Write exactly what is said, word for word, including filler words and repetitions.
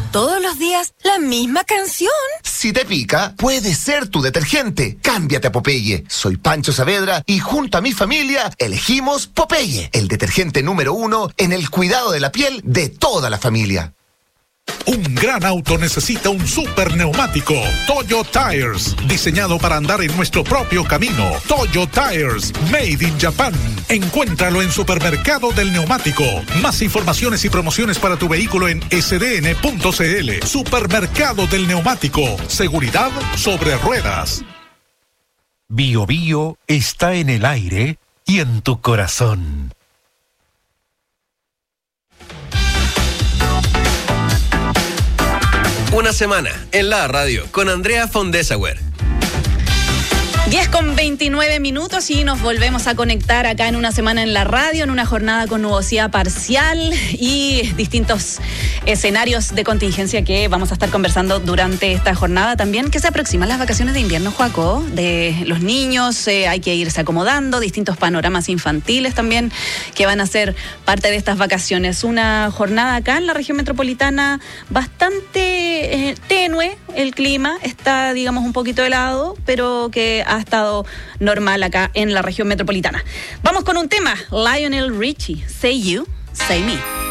todos los días la misma canción. Si te pica, puede ser tu detergente. Cámbiate a Popeye. Soy Pancho Saavedra y junto a mi familia elegimos Popeye, el detergente número uno en el cuidado de la piel de toda la familia. Un gran auto necesita un super neumático. Toyo Tires, diseñado para andar en nuestro propio camino. Toyo Tires, made in Japan. Encuéntralo en Supermercado del Neumático. Más informaciones y promociones para tu vehículo en s d n punto c l. Supermercado del Neumático. Seguridad sobre ruedas. Bio Bio está en el aire y en tu corazón. Una semana en la radio con Andrea von Dessauer. diez con veintinueve minutos y nos volvemos a conectar acá en Una Semana en la Radio, en una jornada con nubosidad parcial y distintos escenarios de contingencia que vamos a estar conversando durante esta jornada también, que se aproximan las vacaciones de invierno, Joaco, de los niños, eh, hay que irse acomodando, distintos panoramas infantiles también que van a ser parte de estas vacaciones. Una jornada acá en la región metropolitana bastante eh, tenue, el clima está, digamos, un poquito helado, pero que ha estado normal acá en la región metropolitana. Vamos con un tema, Lionel Richie, Say You, Say Me.